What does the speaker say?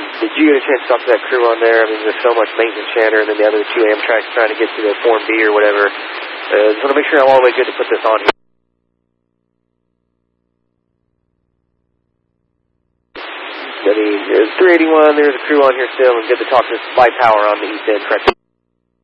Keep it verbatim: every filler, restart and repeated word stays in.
did you get a chance to talk to that crew on there? I mean, there's so much maintenance chatter, and then the other two Amtrak's trying to get to the Form B or whatever. Uh, just want to make sure I'm all the way good to put this on here. I mean, there's three eighty-one, there's a crew on here still, and good to talk to Light Power on the east end, correct?